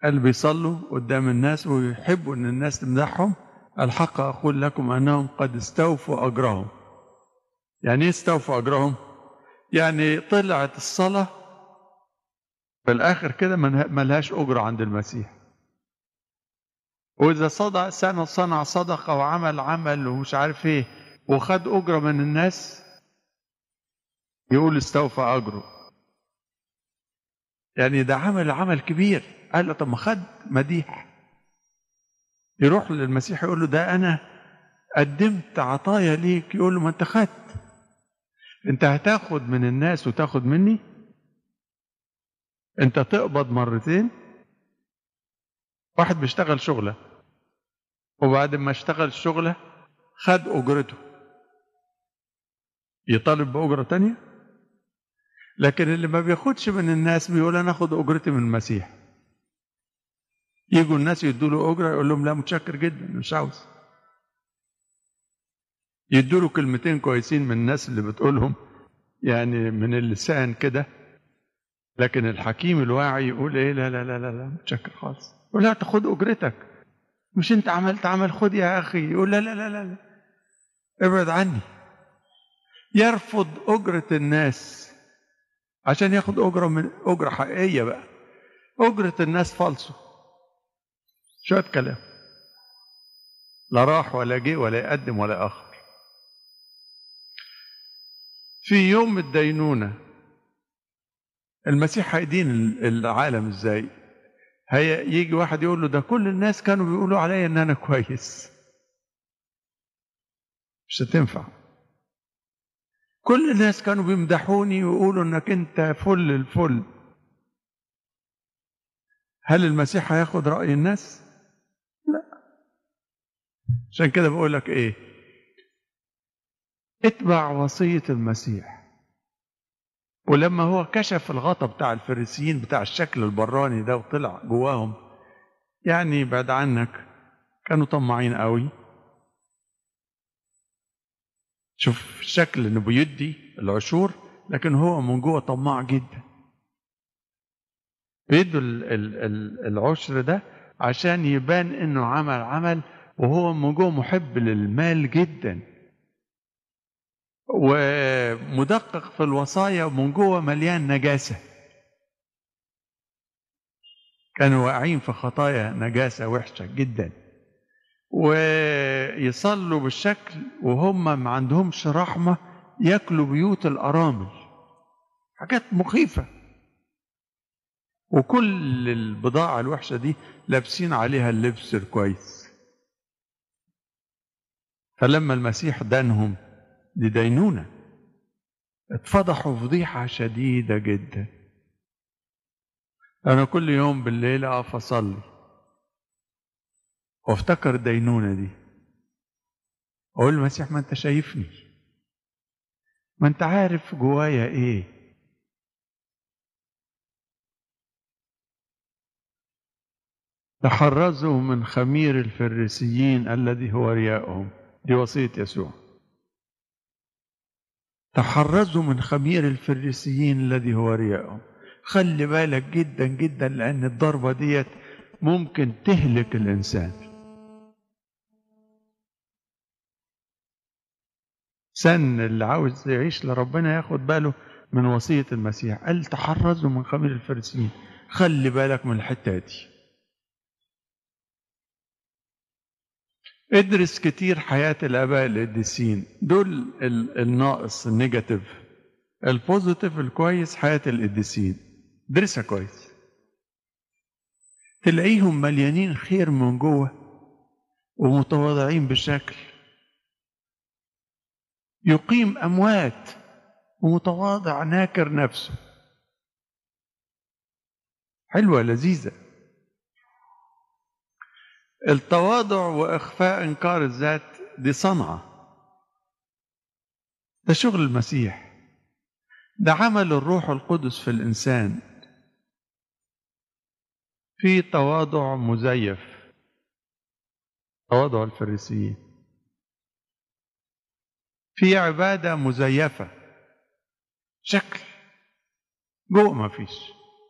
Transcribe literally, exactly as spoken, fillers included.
اللي بيصلوا قدام الناس ويحبوا ان الناس تمدحهم، الحق اقول لكم انهم قد استوفوا اجرهم. يعني ايه استوفوا اجرهم؟ يعني طلعت الصلاة في الاخر كده ملهاش اجر عند المسيح. واذا صدق سنة صنع صدقة وعمل عمل ومش عارف ايه وخد اجرة من الناس، يقول استوفى اجره. يعني ده عمل عمل كبير، قال له طب ما خد مديح. يروح للمسيح يقول له ده انا قدمت عطايا ليك، يقول له ما انت خدت، انت هتاخد من الناس وتاخد مني؟ انت تقبض مرتين؟ واحد بيشتغل شغلة وبعد ما اشتغل الشغلة خد اجرته، يطالب باجرة تانية؟ لكن اللي ما بياخدش من الناس بيقول انا اخد اجرتي من المسيح. يجوا الناس يدوا له اجره يقول لهم لا متشكر جدا مش عاوز. يدوا له كلمتين كويسين من الناس اللي بتقولهم يعني من اللسان كده، لكن الحكيم الواعي يقول ايه؟ لا لا لا لا, لا متشكر خالص. يقول لا تاخد اجرتك، مش انت عملت عمل، خد يا اخي. يقول لا لا لا لا, لا. ابعد عني. يرفض اجره الناس عشان ياخد اجره من اجره حقيقيه بقى. اجره الناس فالصو، شويه كلام، لا راح ولا جه ولا يقدم ولا اخر. في يوم الدينونه المسيح هيدين العالم ازاي؟ هي يجي واحد يقول له ده كل الناس كانوا بيقولوا عليا ان انا كويس. مش هتنفع. كل الناس كانوا بيمدحوني ويقولوا انك انت فل الفل. هل المسيح هياخد رأي الناس؟ لا. عشان كده بقول لك ايه؟ اتبع وصية المسيح. ولما هو كشف الغطا بتاع الفريسيين بتاع الشكل البراني ده وطلع جواهم، يعني بعد عنك كانوا طماعين قوي. شوف الشكل انه بيدي العشور، لكن هو من جوه طماع جدا. بيدوا العشر ده عشان يبان انه عمل عمل، وهو من جوه محب للمال جدا ومدقق في الوصايا، ومن جوه مليان نجاسه. كانوا واقعين في خطايا نجاسه وحشه جدا، ويصلوا بالشكل وهم ما عندهمش رحمه، ياكلوا بيوت الارامل، حاجات مخيفه. وكل البضاعه الوحشه دي لابسين عليها اللبس الكويس. فلما المسيح دانهم دي دينونه، اتفضحوا فضيحه شديده جدا. انا كل يوم بالليل اقف اصلي وافتكر الدينونه دي، اقول المسيح ما انت شايفني، ما انت عارف جوايا ايه. تحرزوا من خمير الفريسيين الذي هو رياءهم. دي وصيه يسوع. تحرزوا من خمير الفريسيين الذي هو رياءهم. خلي بالك جدا جدا، لان الضربه ديت ممكن تهلك الانسان. سن اللي عاوز يعيش لربنا ياخد باله من وصية المسيح. قال تحرزوا من خمير الفريسيين. خلي بالك من الحتة دي. ادرس كتير حياة الآباء القديسين دول. الناقص النيجاتيف، البوزيتيف الكويس حياة القديسين درسها كويس، تلاقيهم مليانين خير من جوه ومتواضعين بشكل يقيم أموات، ومتواضع ناكر نفسه. حلوة لذيذة. التواضع وإخفاء إنكار الذات دي صنعة، ده شغل المسيح، ده عمل الروح القدس في الإنسان. في تواضع مزيف، تواضع الفريسيين. في عبادة مزيفة، شكل جوه ما فيش.